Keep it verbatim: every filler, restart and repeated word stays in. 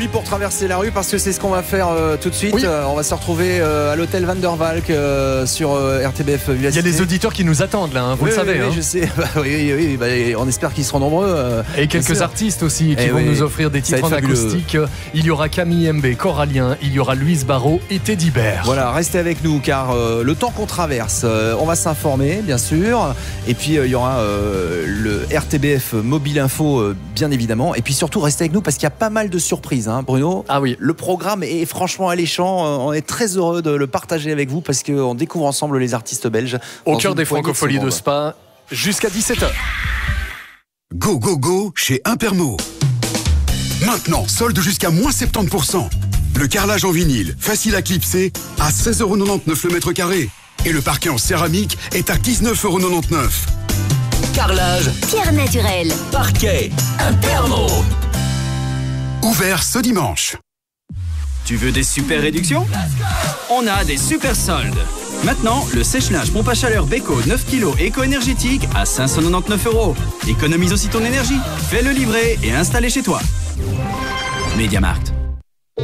pluie pour traverser la rue parce que c'est ce qu'on va faire euh, tout de suite. Oui. Euh, on va se retrouver euh, à l'hôtel Van der Valk euh, sur euh, R T B F Vivacité. Il y a les auditeurs qui nous attendent là, hein, vous oui, le savez. Oui, oui, hein. je sais. Bah, oui, oui, bah, on espère qu'ils seront nombreux. Euh, Et quelques artistes aussi qui Eh vont oui. nous offrir des Ça titres va en être fabuleux. acoustique. Il y aura Camille M B, Corallien, il y aura Louise Barrault et Teddy Bear. Voilà, restez avec nous car euh, le temps qu'on traverse, euh, on va s'informer bien sûr. Et puis euh, il y aura euh, le R T B F Mobile Info euh, bien évidemment. Et puis surtout restez avec nous parce qu'il y a pas mal de surprises, hein, Bruno. Ah oui. Le programme est franchement alléchant. Euh, On est très heureux de le partager avec vous parce qu'on découvre ensemble les artistes belges. Au dans cœur une des poignée francopholies de secondes. Spa, jusqu'à dix-sept heures. Go, go, go chez Impermo. Maintenant, solde jusqu'à moins soixante-dix pour cent. Le carrelage en vinyle, facile à clipser, à seize euros quatre-vingt-dix-neuf le mètre carré. Et le parquet en céramique est à dix-neuf euros quatre-vingt-dix-neuf. Carrelage, Pierre naturelle. parquet, Impermo. Ouvert ce dimanche. Tu veux des super réductions? On a des super soldes. Maintenant, le sèche-linge pompe à chaleur Beko neuf kilos éco-énergétique à cinq cent quatre-vingt-dix-neuf euros. Économise aussi ton énergie. Fais-le livrer et installer chez toi. MediaMarkt.